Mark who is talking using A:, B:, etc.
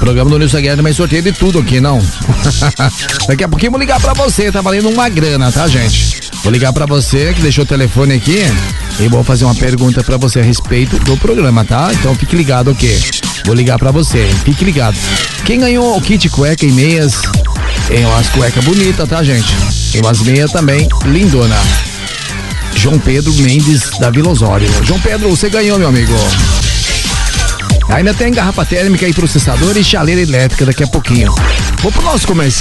A: Programa do Nilson Guerra também sorteio de tudo aqui, não? Daqui a pouquinho vou ligar pra você, tá valendo uma grana, tá, gente? Vou ligar pra você que deixou o telefone aqui e vou fazer uma pergunta pra você a respeito do programa, tá? Então fique ligado, ok? Vou ligar pra você, fique ligado. Quem ganhou o kit cueca e meias? Tem umas cuecas bonitas, tá, gente? Tem umas meias também, lindona. João Pedro Mendes da Vila Osório. João Pedro, você ganhou, meu amigo. Ainda tem garrafa térmica e processador e chaleira elétrica daqui a pouquinho. Vou pro nosso comercial.